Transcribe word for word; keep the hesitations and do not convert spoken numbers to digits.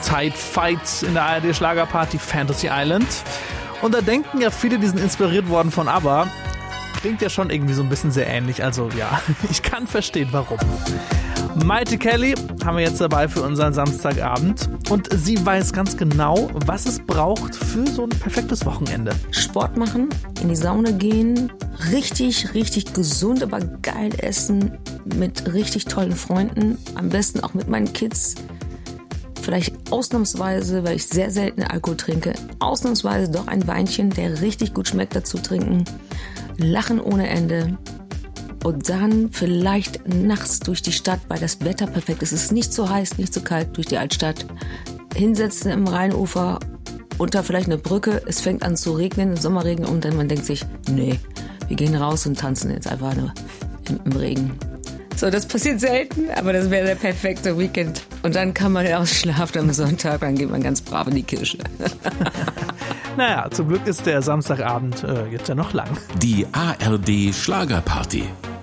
Hochzeit-Fights in der A R D-Schlagerparty Fantasy Island. Und da denken ja viele, die sind inspiriert worden von ABBA. Klingt ja schon irgendwie so ein bisschen sehr ähnlich. Also ja, ich kann verstehen, warum. Maite Kelly haben wir jetzt dabei für unseren Samstagabend. Und sie weiß ganz genau, was es braucht für so ein perfektes Wochenende. Sport machen, in die Sauna gehen, richtig, richtig gesund, aber geil essen, mit richtig tollen Freunden, am besten auch mit meinen Kids. Vielleicht ausnahmsweise, weil ich sehr selten Alkohol trinke, ausnahmsweise doch ein Weinchen, der richtig gut schmeckt, dazu trinken. Lachen ohne Ende. Und dann vielleicht nachts durch die Stadt, weil das Wetter perfekt ist. Es ist nicht so heiß, nicht so kalt, durch die Altstadt. Hinsetzen im Rheinufer, unter vielleicht eine Brücke. Es fängt an zu regnen, Sommerregen. Und dann man denkt sich, nee, wir gehen raus und tanzen jetzt einfach nur im, im Regen. So, das passiert selten, aber das wäre der perfekte Weekend. Und dann kann man ausschlafen am Sonntag, dann geht man ganz brav in die Kirche. Naja, zum Glück ist der Samstagabend äh, jetzt ja noch lang. Die A R D Schlagerparty.